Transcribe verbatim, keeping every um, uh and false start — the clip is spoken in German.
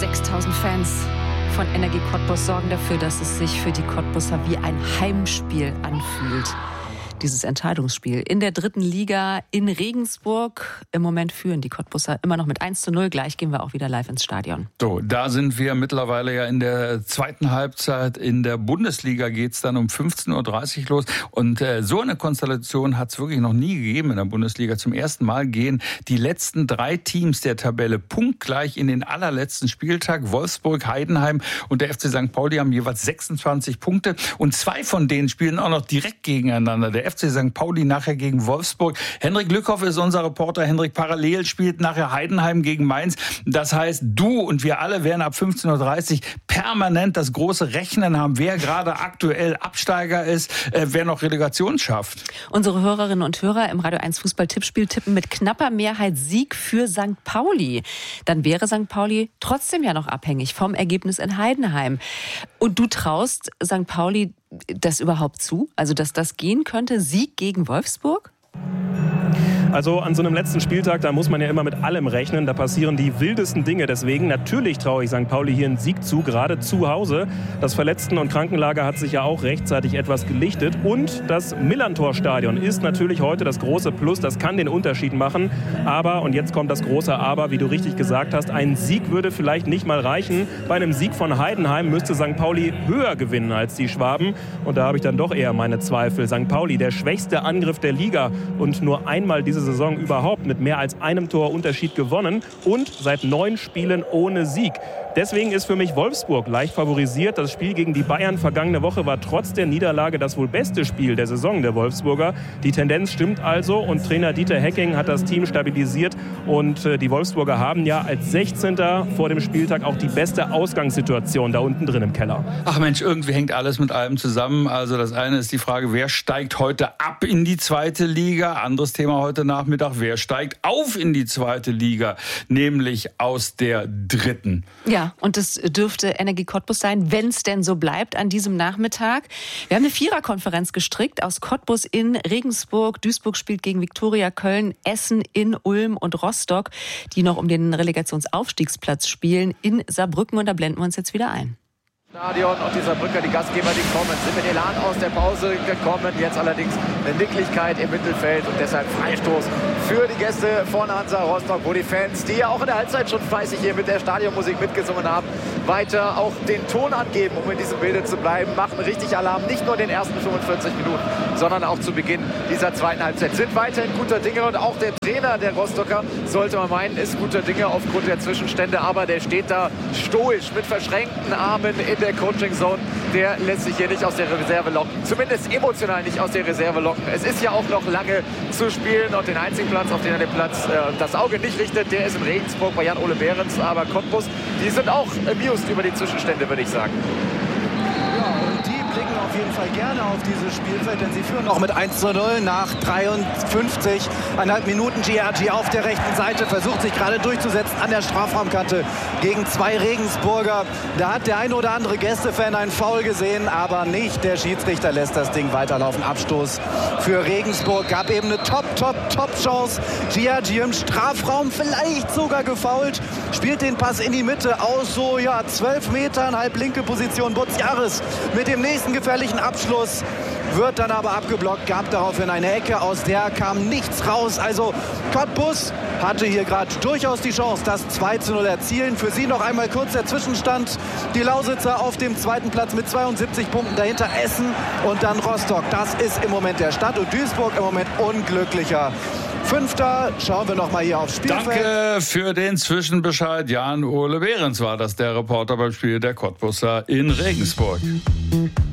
sechstausend Fans von Energie Cottbus sorgen dafür, dass es sich für die Cottbusser wie ein Heimspiel anfühlt. Dieses Entscheidungsspiel in der dritten Liga in Regensburg. Im Moment führen die Cottbusser immer noch mit eins zu null. Gleich gehen wir auch wieder live ins Stadion. So, da sind wir mittlerweile ja in der zweiten Halbzeit. In der Bundesliga geht's dann um fünfzehn Uhr dreißig los. Und äh, so eine Konstellation hat's wirklich noch nie gegeben in der Bundesliga. Zum ersten Mal gehen die letzten drei Teams der Tabelle punktgleich in den allerletzten Spieltag. Wolfsburg, Heidenheim und der F C Sankt Pauli haben jeweils sechsundzwanzig Punkte. Und zwei von denen spielen auch noch direkt gegeneinander. Der F C Sankt Pauli nachher gegen Wolfsburg. Henrik Lückhoff ist unser Reporter. Henrik, parallel spielt nachher Heidenheim gegen Mainz. Das heißt, du und wir alle werden ab fünfzehn Uhr dreißig permanent das große Rechnen haben, wer gerade aktuell Absteiger ist, äh, wer noch Relegation schafft. Unsere Hörerinnen und Hörer im Radio eins Fußball-Tippspiel tippen mit knapper Mehrheit Sieg für Sankt Pauli. Dann wäre Sankt Pauli trotzdem ja noch abhängig vom Ergebnis in Heidenheim. Und du traust Sankt Pauli das überhaupt zu? Also, dass das gehen könnte? Sieg gegen Wolfsburg? Also an so einem letzten Spieltag, da muss man ja immer mit allem rechnen. Da passieren die wildesten Dinge. Deswegen natürlich traue ich Sankt Pauli hier einen Sieg zu, gerade zu Hause. Das Verletzten- und Krankenlager hat sich ja auch rechtzeitig etwas gelichtet. Und das Millerntor-Stadion ist natürlich heute das große Plus. Das kann den Unterschied machen. Aber, und jetzt kommt das große Aber, wie du richtig gesagt hast, ein Sieg würde vielleicht nicht mal reichen. Bei einem Sieg von Heidenheim müsste Sankt Pauli höher gewinnen als die Schwaben. Und da habe ich dann doch eher meine Zweifel. Sankt Pauli, der schwächste Angriff der Liga und nur einmal diese Saison überhaupt mit mehr als einem Tor Unterschied gewonnen und seit neun Spielen ohne Sieg. Deswegen ist für mich Wolfsburg leicht favorisiert. Das Spiel gegen die Bayern vergangene Woche war trotz der Niederlage das wohl beste Spiel der Saison der Wolfsburger. Die Tendenz stimmt also und Trainer Dieter Hecking hat das Team stabilisiert und die Wolfsburger haben ja als sechzehnter vor dem Spieltag auch die beste Ausgangssituation da unten drin im Keller. Ach Mensch, irgendwie hängt alles mit allem zusammen. Also das eine ist die Frage, wer steigt heute ab in die zweite Liga? Anderes Thema heute Nachmittag, wer steigt auf in die zweite Liga? Nämlich aus der dritten. Ja. Und das dürfte Energie Cottbus sein, wenn es denn so bleibt an diesem Nachmittag. Wir haben eine Viererkonferenz gestrickt aus Cottbus in Regensburg. Duisburg spielt gegen Viktoria Köln, Essen in Ulm und Rostock, die noch um den Relegationsaufstiegsplatz spielen in Saarbrücken. Und da blenden wir uns jetzt wieder ein. Stadion und die Saarbrücker, die Gastgeber, die kommen, sind mit Elan aus der Pause gekommen. Jetzt allerdings eine Nicklichkeit im Mittelfeld und deshalb Freistoß für die Gäste von Hansa Rostock, wo die Fans, die ja auch in der Halbzeit schon fleißig hier mit der Stadionmusik mitgesungen haben, weiter auch den Ton angeben, um in diesem Bilde zu bleiben, machen richtig Alarm, nicht nur in den ersten fünfundvierzig Minuten, sondern auch zu Beginn dieser zweiten Halbzeit. Sind weiterhin guter Dinge und auch der Trainer der Rostocker, sollte man meinen, ist guter Dinge aufgrund der Zwischenstände, aber der steht da stoisch mit verschränkten Armen in der Coaching-Zone, der lässt sich hier nicht aus der Reserve locken. Zumindest emotional nicht aus der Reserve locken. Es ist ja auch noch lange zu spielen und den einzigen Platz, auf den er den Platz, äh, das Auge nicht richtet, der ist in Regensburg bei Jan-Ole Behrens. Aber Cottbus, die sind auch amused über die Zwischenstände, würde ich sagen. Ja, und die blicken auf jeden Fall gerne auf dieses Spielfeld, denn sie führen noch mit eins zu null nach dreiundfünfzig Komma fünf Minuten. G R G auf der rechten Seite versucht sich gerade durchzusetzen an der Strafraumkante gegen zwei Regensburger. Da hat der eine oder andere Gästefan einen Foul gesehen, aber nicht. Der Schiedsrichter lässt das Ding weiterlaufen. Abstoß für Regensburg. Gab eben eine top, top, top Chance. G R G im Strafraum, vielleicht sogar gefoult. Spielt den Pass in die Mitte aus so ja zwölf Metern, halb linke Position. Butziaris mit dem nächsten gefährlichen Abschluss. Wird dann aber abgeblockt, gab daraufhin eine Ecke, aus der kam nichts raus. Also Cottbus hatte hier gerade durchaus die Chance, das zwei zu null erzielen. Für sie noch einmal kurz der Zwischenstand. Die Lausitzer auf dem zweiten Platz mit zweiundsiebzig Punkten, dahinter Essen und dann Rostock. Das ist im Moment der Stand und Duisburg im Moment unglücklicher Fünfter. Schauen wir noch mal hier aufs Spielfeld. Danke für den Zwischenbescheid. Jan-Ole Behrens war das, der Reporter beim Spiel der Cottbusser in Regensburg.